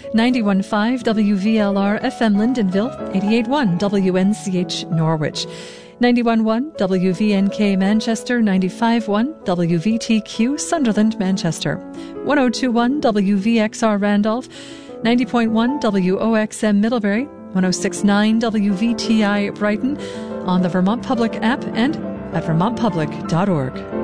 91.5 WVLR FM Lyndonville, 88.1 WNCH Norwich, 91.1 WVNK Manchester, 95.1 WVTQ Sunderland Manchester, 102.1 WVXR Randolph, 90.1 WOXM Middlebury, 106.9 WVTI Brighton, on the Vermont Public app and at vermontpublic.org.